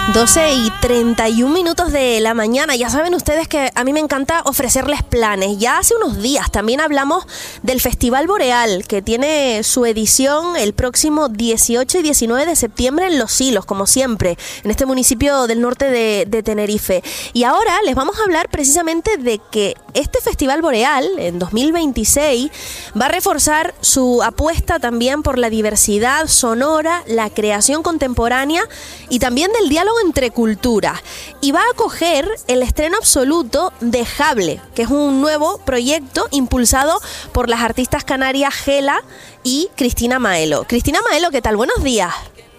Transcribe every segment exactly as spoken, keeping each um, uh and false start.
doce y treinta y un minutos de la mañana. Ya saben ustedes que a mí me encanta ofrecerles planes. Ya hace unos días también hablamos del Festival Boreal, que tiene su edición el próximo dieciocho y diecinueve de septiembre en Los Silos, como siempre, en este municipio del norte de, de Tenerife. Y ahora les vamos a hablar precisamente de que este Festival Boreal, en dos mil veintiséis, va a reforzar su apuesta también por la diversidad sonora, la creación contemporánea y también del diálogo entre culturas, y va a acoger el estreno absoluto de Jable, que es un nuevo proyecto impulsado por las artistas canarias Gela y Cristina Maelo. Cristina Maelo, ¿qué tal? Buenos días.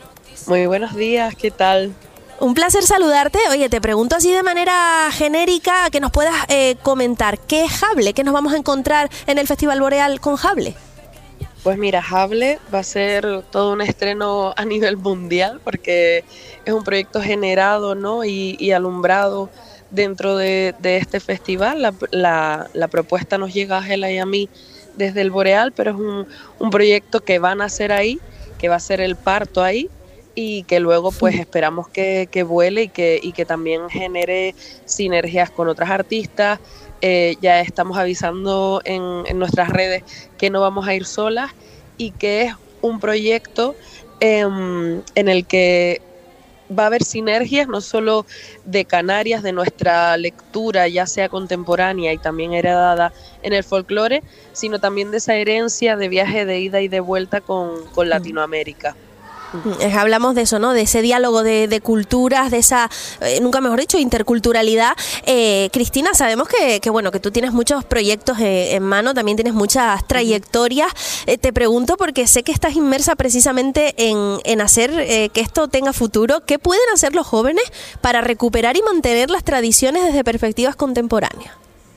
Muy buenos días, ¿qué tal? Un placer saludarte. Oye, te pregunto así de manera genérica que nos puedas eh, comentar, ¿qué es Jable? ¿Qué nos vamos a encontrar en el Festival Boreal con Jable? Pues mira, Jable va a ser todo un estreno a nivel mundial porque es un proyecto generado, ¿no? y, y alumbrado dentro de, de este festival. La, la, la propuesta nos llega a Gela y a mí desde el Boreal, pero es un, un proyecto que van a hacer ahí, que va a ser el parto ahí y que luego pues esperamos que, que vuele y que, y que también genere sinergias con otras artistas. Eh, ya estamos avisando en, en nuestras redes que no vamos a ir solas y que es un proyecto eh, en el que va a haber sinergias no solo de Canarias, de nuestra lectura, ya sea contemporánea y también heredada en el folclore, sino también de esa herencia de viaje de ida y de vuelta con, con Latinoamérica. Hablamos de eso, ¿no? De ese diálogo de, de culturas, de esa, eh, nunca mejor dicho, interculturalidad. Eh, Cristina, sabemos que, que, bueno, que tú tienes muchos proyectos eh, en mano, también tienes muchas trayectorias. Eh, te pregunto porque sé que estás inmersa precisamente en, en hacer eh, que esto tenga futuro. ¿Qué pueden hacer los jóvenes para recuperar y mantener las tradiciones desde perspectivas contemporáneas?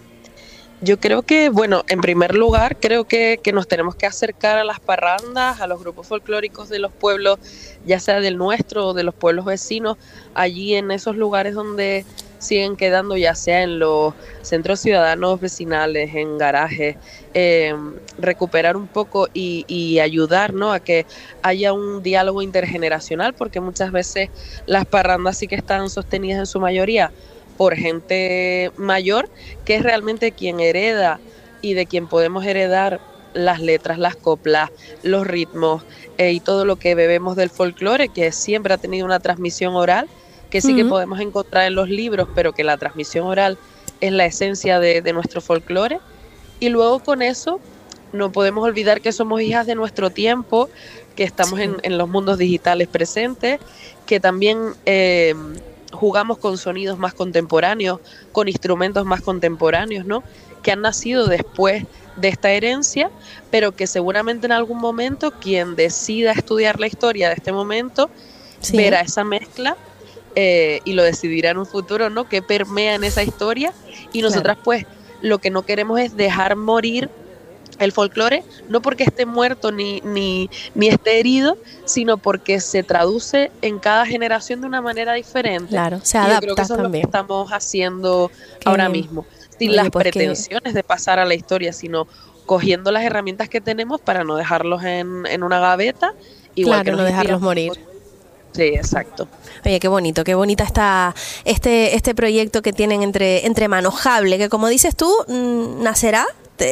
Yo creo que, bueno, en primer lugar, creo que, que nos tenemos que acercar a las parrandas, a los grupos folclóricos de los pueblos, ya sea del nuestro o de los pueblos vecinos, allí en esos lugares donde siguen quedando, ya sea en los centros ciudadanos vecinales, en garajes, eh, recuperar un poco y, y ayudar, ¿no?, a que haya un diálogo intergeneracional, porque muchas veces las parrandas sí que están sostenidas en su mayoría por gente mayor, que es realmente quien hereda y de quien podemos heredar las letras, las coplas, los ritmos eh, y todo lo que bebemos del folclore, que siempre ha tenido una transmisión oral, que sí uh-huh. que podemos encontrar en los libros, pero que la transmisión oral es la esencia de, de nuestro folclore. Y luego con eso no podemos olvidar que somos hijas de nuestro tiempo, que estamos sí. en, en los mundos digitales presentes, que también Eh, jugamos con sonidos más contemporáneos, con instrumentos más contemporáneos, ¿no?, que han nacido después de esta herencia, pero que seguramente en algún momento quien decida estudiar la historia de este momento sí. verá esa mezcla eh, y lo decidirá en un futuro, ¿no?, que permea en esa historia. Y nosotras claro. pues lo que no queremos es dejar morir el folclore, no porque esté muerto ni, ni, ni esté herido, sino porque se traduce en cada generación de una manera diferente. Claro, se adapta. Y yo creo que eso también. es lo que estamos haciendo Qué ahora bien. mismo, sin Oye, las pues pretensiones que... de pasar a la historia, sino cogiendo las herramientas que tenemos para no dejarlos en, en una gaveta. Igual claro, que no dejarlos morir. Sí, exacto. Oye, qué bonito, qué bonita está este, este proyecto que tienen entre, entre manos. Jable, que como dices tú, mmm, nacerá.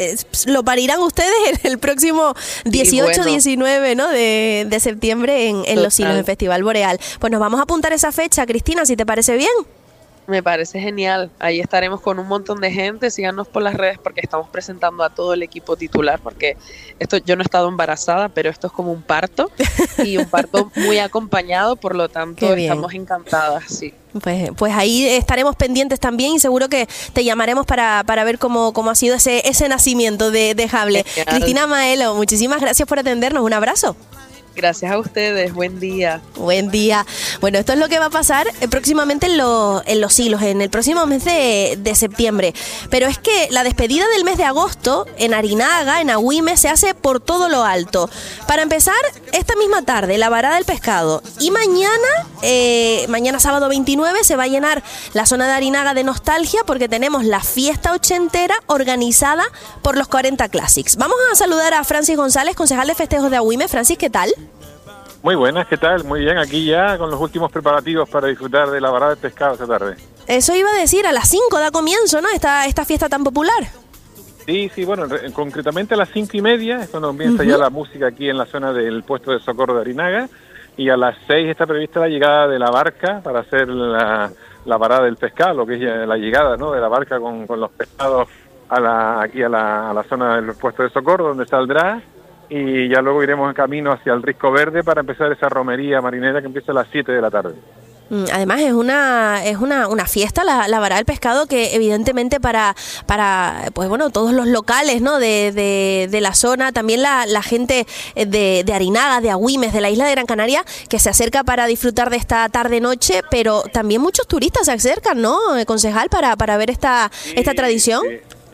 Lo parirán ustedes en el próximo dieciocho diecinueve sí, bueno. ¿no? de, de septiembre en, en Los Silos, en Festival Boreal. Pues nos vamos a apuntar esa fecha, Cristina, si te parece bien. Me parece genial. Ahí estaremos con un montón de gente. Síganos por las redes porque estamos presentando a todo el equipo titular, porque esto yo no he estado embarazada, pero esto es como un parto y un parto muy acompañado, por lo tanto estamos encantadas, sí. Pues, pues ahí estaremos pendientes también y seguro que te llamaremos para, para ver cómo, cómo ha sido ese, ese nacimiento de, de Jable. Genial. Cristina Maelo, muchísimas gracias por atendernos. Un abrazo. Gracias a ustedes, buen día. Buen día. Bueno, esto es lo que va a pasar próximamente en, lo, en Los Silos, en el próximo mes de, de septiembre. Pero es que la despedida del mes de agosto en Arinaga, en Agüime, se hace por todo lo alto. Para empezar, esta misma tarde, la varada del pescado. Y mañana, eh, mañana sábado veintinueve, se va a llenar la zona de Arinaga de nostalgia porque tenemos la fiesta ochentera organizada por los cuarenta Classics. Vamos a saludar a Francis González, concejal de festejos de Agüime. Francis, ¿qué tal? Muy buenas, ¿qué tal? Muy bien, aquí ya con los últimos preparativos para disfrutar de la varada de pescado esta tarde. Eso iba a decir, a las cinco da comienzo, ¿no? Esta, esta fiesta tan popular. Sí, sí, bueno, concretamente a las cinco y media es cuando comienza uh-huh. ya la música aquí en la zona del puesto de socorro de Arinaga, y a las seis está prevista la llegada de la barca para hacer la, la varada del pescado, lo que es la llegada, ¿no?, de la barca con, con los pescados a la, aquí a la, a la zona del puesto de socorro, donde saldrá, y ya luego iremos en camino hacia el Risco Verde para empezar esa romería marinera que empieza a las siete de la tarde. Además es una es una, una fiesta, la, la varada del pescado, que evidentemente para para pues bueno todos los locales, ¿no?, de, de, de la zona, también la, la gente de, de Arinaga, de Agüimes, de la isla de Gran Canaria, que se acerca para disfrutar de esta tarde-noche, pero también muchos turistas se acercan, ¿no, concejal, para, para ver esta, sí, esta tradición?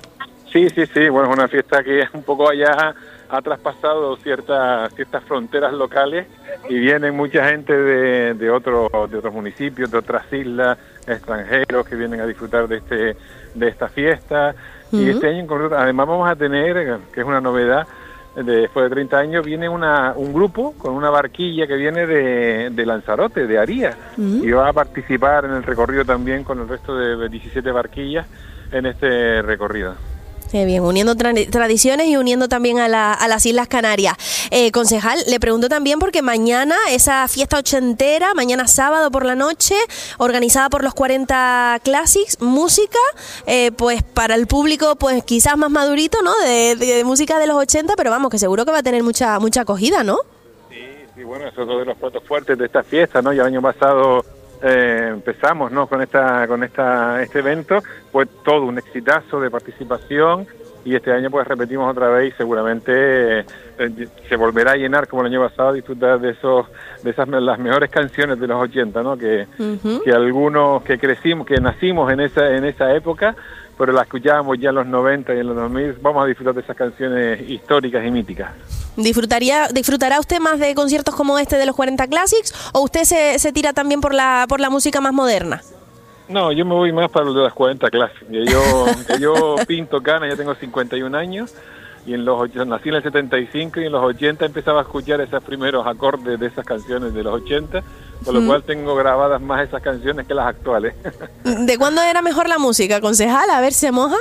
Sí, sí, sí, bueno, es una fiesta que es un poco allá, ha traspasado ciertas ciertas fronteras locales y vienen mucha gente de, de, otro, de otros municipios, de otras islas, extranjeros que vienen a disfrutar de este de esta fiesta. Uh-huh. Y este año en concreto, además vamos a tener, que es una novedad, de, después de treinta años viene una un grupo con una barquilla que viene de, de Lanzarote, de Aría, uh-huh. y va a participar en el recorrido también con el resto de diecisiete barquillas en este recorrido. Qué bien, uniendo tra- tradiciones y uniendo también a, la, a las Islas Canarias. Eh, concejal, le pregunto también porque mañana esa fiesta ochentera, mañana sábado por la noche, organizada por los cuarenta Classics, música, eh, pues para el público pues quizás más madurito, ¿no?, de, de, de música de los ochenta, pero vamos, que seguro que va a tener mucha mucha acogida, ¿no? Sí, sí, bueno, eso es uno de los platos fuertes de esta fiesta, ¿no? Ya el año pasado Eh, empezamos, ¿no?, con esta con esta este evento, fue todo un exitazo de participación, y este año pues repetimos otra vez y seguramente eh, se volverá a llenar como el año pasado, a disfrutar de esos de esas las mejores canciones de los ochenta, ¿no?, que, uh-huh. que algunos que crecimos, que nacimos en esa en esa época, pero la escuchábamos ya en los noventa y en los dos mil, vamos a disfrutar de esas canciones históricas y míticas. ¿Disfrutaría, disfrutará usted más de conciertos como este de los cuarenta Classics, o usted se, se tira también por la por la música más moderna? No, yo me voy más para los de las cuarenta Classics. Yo, yo pinto cana, ya tengo cincuenta y un años, y en los nací en el setenta y cinco, y en los ochenta empezaba a escuchar esos primeros acordes de esas canciones de los ochenta, con lo mm. cual tengo grabadas más esas canciones que las actuales. ¿De cuándo era mejor la música, concejal? A ver si se moja.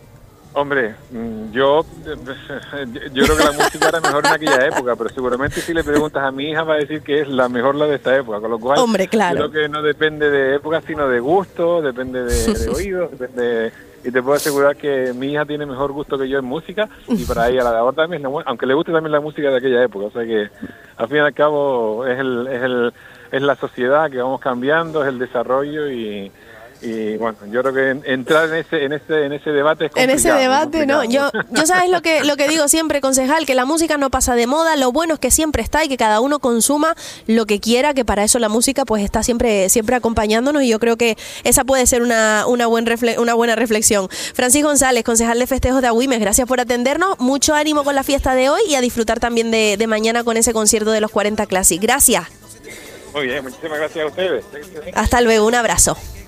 Hombre, yo yo creo que la música era mejor en aquella época, pero seguramente si le preguntas a mi hija va a decir que es la mejor la de esta época, con lo cual Hombre, claro. creo que no depende de época, sino de gusto, depende de, de oído, depende, y te puedo asegurar que mi hija tiene mejor gusto que yo en música, y para ella la de ahora también, aunque le guste también la música de aquella época, o sea que al fin y al cabo es el es el es la sociedad que vamos cambiando, es el desarrollo, y y bueno, yo creo que entrar en ese en ese en ese debate es complicado. En ese debate, no, yo yo sabes lo que lo que digo siempre, concejal, que la música no pasa de moda, lo bueno es que siempre está y que cada uno consuma lo que quiera, que para eso la música pues está siempre siempre acompañándonos, y yo creo que esa puede ser una una buen refle- una buena reflexión. Francis González, concejal de festejos de Agüimes, gracias por atendernos, mucho ánimo con la fiesta de hoy y a disfrutar también de, de mañana con ese concierto de los cuarenta Classic. Gracias. Muy bien, muchísimas gracias a ustedes. Hasta luego, un abrazo.